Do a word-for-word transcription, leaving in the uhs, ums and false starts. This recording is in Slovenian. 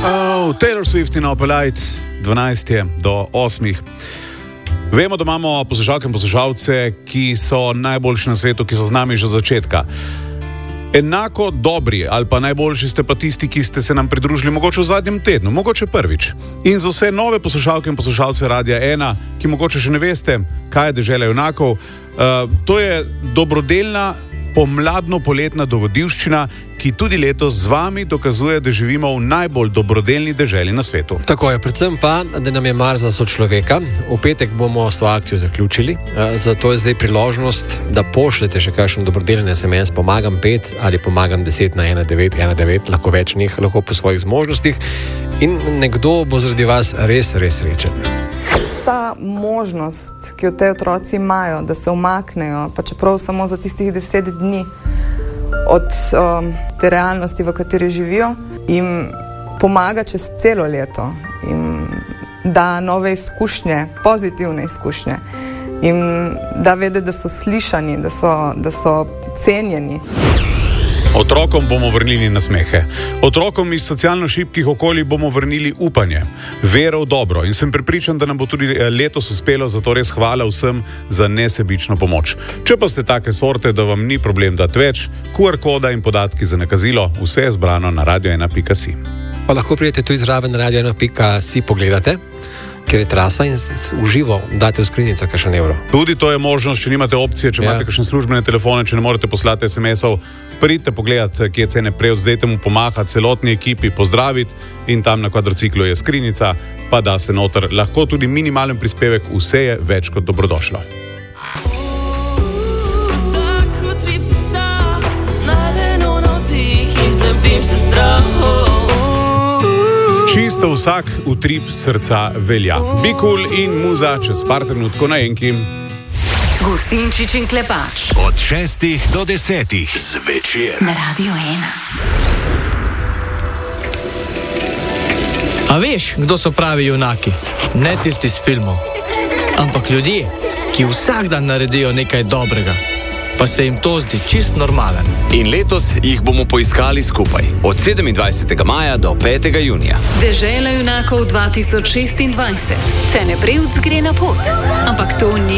Oh, Taylor Swift in Opelite, dvanajst je do osmih. Vemo, da imamo poslušalke in poslušalce, ki so najboljši na svetu, ki so z nami že od začetka. Enako dobri ali pa najboljši ste pa tisti, ki ste se nam pridružili mogoče v zadnjem tednu, mogoče prvič. In za vse nove poslušalke in poslušalce Radia ena, ki mogoče še ne veste, kaj je Dežela junakov, uh, to je dobrodelna pomladno-poletna dogodivščina, ki tudi letos z vami dokazuje, da živimo v najbolj dobrodelni deželi na svetu. Tako je, predvsem pa, da nam je mar za sočloveka. V petek bomo s to akcijo zaključili, zato je zdaj priložnost, da pošljete še kakšen dobrodelni es em es, pomagam pet ali pomagam deset na ena devet ena devet, lahko več njih, lahko po svojih zmožnostih in nekdo bo zaradi vas res, res srečen. Ta možnost, ki jo te otroci imajo, da se umaknejo, pa čeprav samo za tistih deset dni od um, te realnosti, v kateri živijo, jim pomaga čez celo leto, jim da nove izkušnje, pozitivne izkušnje, jim da vedeti, da so slišani, da so, da so cenjeni. Otrokom bomo vrnili nasmehe. Otrokom iz socialno šibkih okolij bomo vrnili upanje, vero v dobro. In sem prepričan, da nam bo tudi letos uspelo, zato res hvala vsem za nesebično pomoč. Če pa ste take sorte, da vam ni problem dati več, ku er koda in podatki za nakazilo, vse je zbrano na radio ena pika si. Pa lahko pridete tu izraven na radio ena pika si pogledate, ker je trasa in uživo date v skrinjico kakšen evro. Tudi to je možnost, če nimate opcije, če ja. imate kakšne službene telefone, če ne morete poslati es em esov, pridite pogledati, kje cene prej, zdaj mu pomaha celotni ekipi, pozdraviti in tam na kvadrociklu je skrinjica, pa da se noter lahko tudi minimalen prispevek, vse je več kot dobrodošlo. Čisto vsak utrip srca velja. Be cool in muza čez par trenutkov na enki. Gustinčič in Klepač. Od šestih do desetih zvečer. Na Radio ena. A veš, kdo so pravi junaki? Ne tisti s filmov, ampak ljudje, ki vsak dan naredijo nekaj dobrega, pa se jim to zdi čist normalen. In letos jih bomo poiskali skupaj. Od sedemindvajsetega maja do petega junija. Dežela junakov dva tisoč šestindvajset. Cene prevc gre na pot. Ampak to ni